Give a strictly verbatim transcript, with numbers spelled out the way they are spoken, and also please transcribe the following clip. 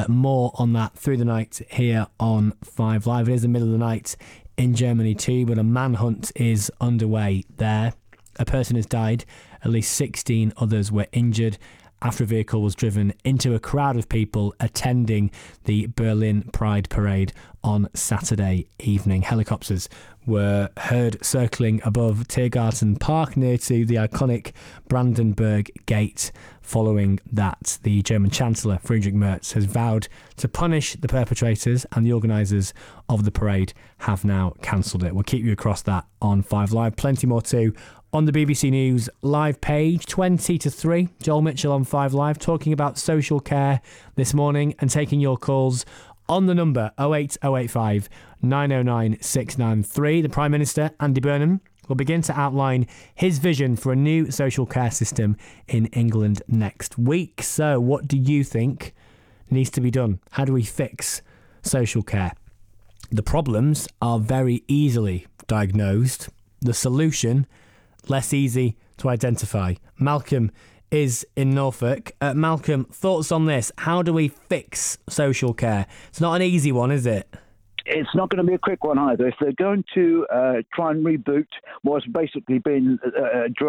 Uh, more on that through the night here on Five Live. It is the middle of the night in Germany too, but a manhunt is underway there. A person has died, at least sixteen others were injured after a vehicle was driven into a crowd of people attending the Berlin Pride Parade on Saturday evening. Helicopters were heard circling above Tiergarten Park near to the iconic Brandenburg Gate. Following that, the German Chancellor, Friedrich Merz, has vowed to punish the perpetrators, and the organisers of the parade have now cancelled it. We'll keep you across that on Five Live. Plenty more too on the B B C News live page, twenty to three. Joel Mitchell on Five Live talking about social care this morning and taking your calls on the number oh eight oh eight five nine oh nine six nine three. The Prime Minister, Andy Burnham, will begin to outline his vision for a new social care system in England next week. So what do you think needs to be done? How do we fix social care? The problems are very easily diagnosed. The solution, less easy to identify. Malcolm is in Norfolk. Uh, Malcolm, thoughts on this? How do we fix social care? It's not an easy one, is it? It's not going to be a quick one either. If they're going to uh, try and reboot what's basically been uh,